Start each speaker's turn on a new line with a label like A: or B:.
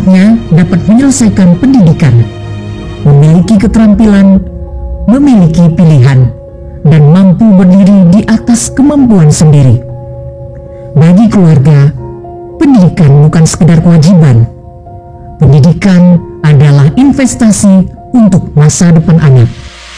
A: anaknya dapat menyelesaikan pendidikan, memiliki keterampilan, memiliki pilihan, dan mampu berdiri di atas kemampuan sendiri. Bagi keluarga, pendidikan bukan sekedar kewajiban. Pendidikan adalah investasi untuk masa depan anak.